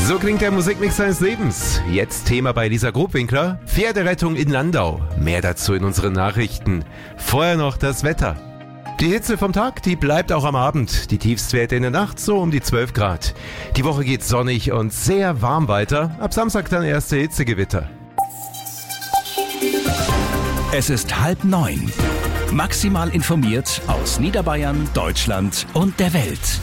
So klingt der Musikmix seines Lebens. Jetzt Thema bei Lisa Grobwinkler. Pferderettung in Landau. Mehr dazu in unseren Nachrichten. Vorher noch das Wetter. Die Hitze vom Tag, die bleibt auch am Abend. Die Tiefstwerte in der Nacht so um die 12 Grad. Die Woche geht sonnig und sehr warm weiter. Ab Samstag dann erste Hitzegewitter. Es ist 8:30. Maximal informiert aus Niederbayern, Deutschland und der Welt.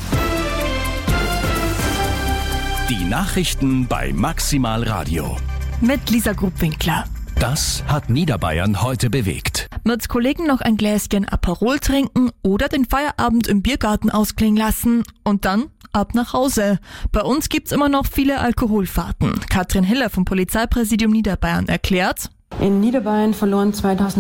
Die Nachrichten bei Maximal Radio. Mit Lisa Grobwinkler. Das hat Niederbayern heute bewegt. Mit Kollegen noch ein Gläschen Aperol trinken oder den Feierabend im Biergarten ausklingen lassen und dann ab nach Hause. Bei uns gibt's immer noch viele Alkoholfahrten. Katrin Hiller vom Polizeipräsidium Niederbayern erklärt: In Niederbayern verloren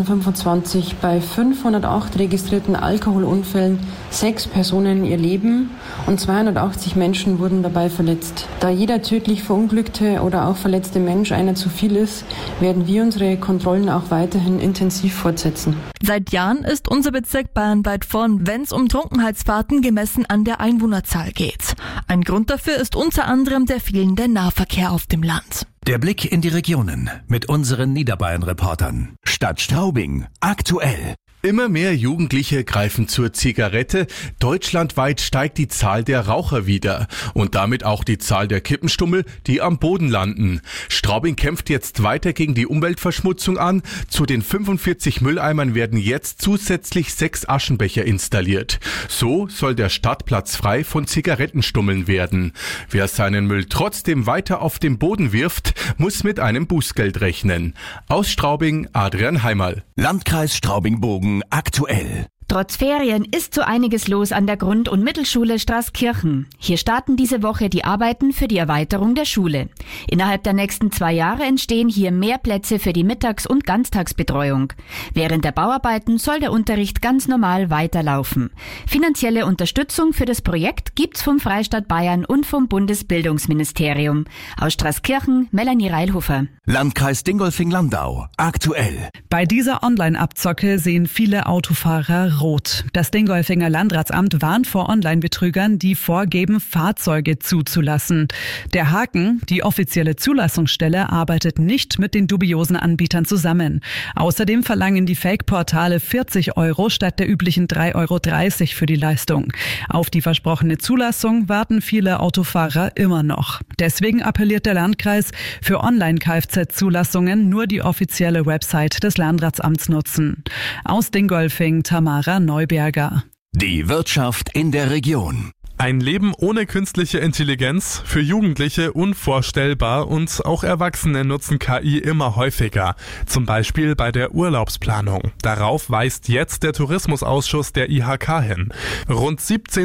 2025 bei 508 registrierten Alkoholunfällen 6 Personen ihr Leben und 280 Menschen wurden dabei verletzt. Da jeder tödlich verunglückte oder auch verletzte Mensch einer zu viel ist, werden wir unsere Kontrollen auch weiterhin intensiv fortsetzen. Seit Jahren ist unser Bezirk bayernweit vorn, wenn es um Trunkenheitsfahrten gemessen an der Einwohnerzahl geht. Ein Grund dafür ist unter anderem der fehlende Nahverkehr auf dem Land. Der Blick in die Regionen mit unseren Niederbayern-Reportern. Stadt Straubing aktuell. Immer mehr Jugendliche greifen zur Zigarette. Deutschlandweit steigt die Zahl der Raucher wieder und damit auch die Zahl der Kippenstummel, die am Boden landen. Straubing kämpft jetzt weiter gegen die Umweltverschmutzung an. Zu den 45 Mülleimern werden jetzt zusätzlich 6 Aschenbecher installiert. So soll der Stadtplatz frei von Zigarettenstummeln werden. Wer seinen Müll trotzdem weiter auf den Boden wirft, muss mit einem Bußgeld rechnen. Aus Straubing, Adrian Heimerl. Landkreis Straubing-Bogen aktuell. Trotz Ferien ist so einiges los an der Grund- und Mittelschule Straßkirchen. Hier starten diese Woche die Arbeiten für die Erweiterung der Schule. Innerhalb der nächsten 2 Jahre entstehen hier mehr Plätze für die Mittags- und Ganztagsbetreuung. Während der Bauarbeiten soll der Unterricht ganz normal weiterlaufen. Finanzielle Unterstützung für das Projekt gibt's vom Freistaat Bayern und vom Bundesbildungsministerium. Aus Straßkirchen, Melanie Reilhofer. Landkreis Dingolfing-Landau aktuell. Bei dieser Online-Abzocke sehen viele Autofahrer rot. Das Dingolfinger Landratsamt warnt vor Online-Betrügern, die vorgeben, Fahrzeuge zuzulassen. Der Haken: die offizielle Zulassungsstelle arbeitet nicht mit den dubiosen Anbietern zusammen. Außerdem verlangen die Fake-Portale 40 € statt der üblichen 3,30 € für die Leistung. Auf die versprochene Zulassung warten viele Autofahrer immer noch. Deswegen appelliert der Landkreis, für Online-Kfz-Zulassungen nur die offizielle Website des Landratsamts nutzen. Aus Dingolfing, Tamara Neuberger. Die Wirtschaft in der Region. Ein Leben ohne künstliche Intelligenz, für Jugendliche unvorstellbar und auch Erwachsene nutzen KI immer häufiger. Zum Beispiel bei der Urlaubsplanung. Darauf weist jetzt der Tourismusausschuss der IHK hin. Rund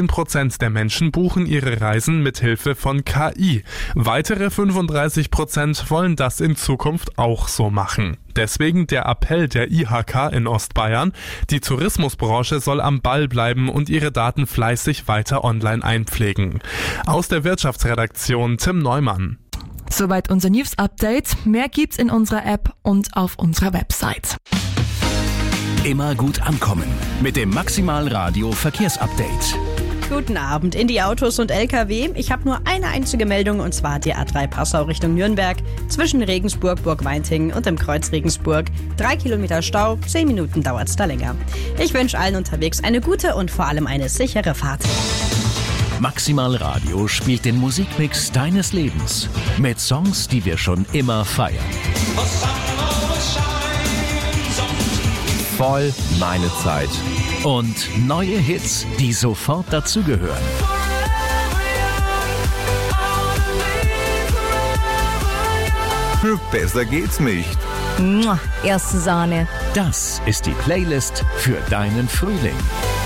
17% der Menschen buchen ihre Reisen mit Hilfe von KI. Weitere 35% wollen das in Zukunft auch so machen. Deswegen der Appell der IHK in Ostbayern: Die Tourismusbranche soll am Ball bleiben und ihre Daten fleißig weiter online einpflegen. Aus der Wirtschaftsredaktion Tim Neumann. Soweit unser News-Update. Mehr gibt's in unserer App und auf unserer Website. Immer gut ankommen mit dem Maximal Radio Verkehrsupdate. Guten Abend in die Autos und LKW. Ich habe nur eine einzige Meldung, und zwar die A3 Passau Richtung Nürnberg. Zwischen Regensburg, Burgweinting und dem Kreuz Regensburg. 3 Kilometer Stau, 10 Minuten dauert's da länger. Ich wünsche allen unterwegs eine gute und vor allem eine sichere Fahrt. Maximal Radio spielt den Musikmix deines Lebens. Mit Songs, die wir schon immer feiern. Voll meine Zeit. Und neue Hits, die sofort dazugehören. Besser geht's nicht. Erste Sahne. Das ist die Playlist für deinen Frühling.